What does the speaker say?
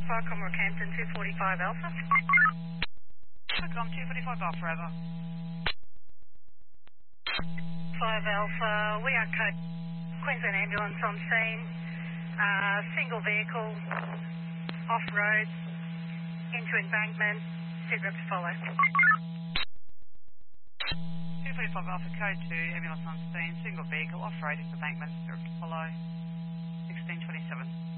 Farcom Rockhampton 245 Alpha. Farcom 245 Alpha, over. 5 Alpha, we are code Queensland Ambulance on scene. Single vehicle, off-road, into embankment, sit reps follow. 245 Alpha, code 2, ambulance on scene, single vehicle, off-road, into embankment, sit reps follow, 1627.